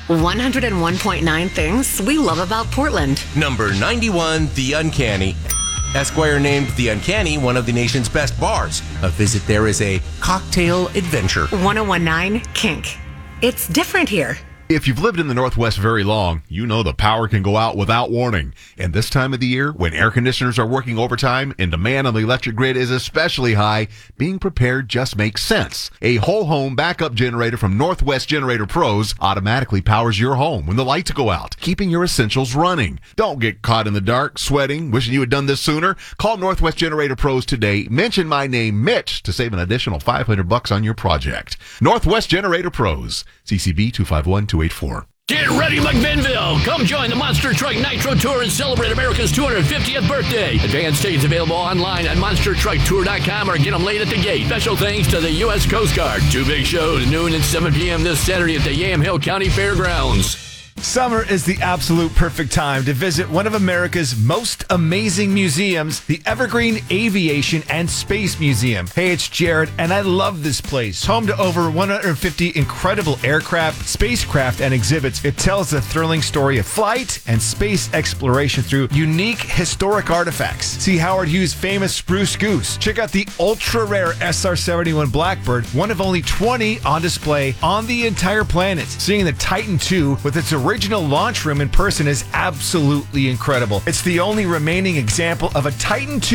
101.9 things we love about Portland. Number 91, The Uncanny. Esquire named The Uncanny one of the nation's best bars. A visit there is a cocktail adventure. 101.9 Kink. It's different here. If you've lived in the Northwest very long, you know the power can go out without warning. And this time of the year, when air conditioners are working overtime and demand on the electric grid is especially high, being prepared just makes sense. A whole home backup generator from Northwest Generator Pros automatically powers your home when the lights go out, keeping your essentials running. Don't get caught in the dark, sweating, wishing you had done this sooner. Call Northwest Generator Pros today. Mention my name, Mitch, to save an additional $500 on your project. Northwest Generator Pros. CCB 251284. Get ready, McMinnville! Come join the Monster Truck Nitro Tour and celebrate America's 250th birthday. Advanced tickets available online at monstertrucktour.com or get them late at the gate. Special thanks to the U.S. Coast Guard. 2 big shows, noon and 7 p.m. this Saturday at the Yamhill County Fairgrounds. Summer is the absolute perfect time to visit one of America's most amazing museums, the Evergreen Aviation and Space Museum. Hey, it's Jared, and I love this place. Home to over 150 incredible aircraft, spacecraft, and exhibits, it tells the thrilling story of flight and space exploration through unique historic artifacts. See Howard Hughes' famous Spruce Goose. Check out the ultra-rare SR-71 Blackbird, one of only 20 on display on the entire planet. Seeing the Titan II with its original launch room in person is absolutely incredible. It's the only remaining example of a Titan II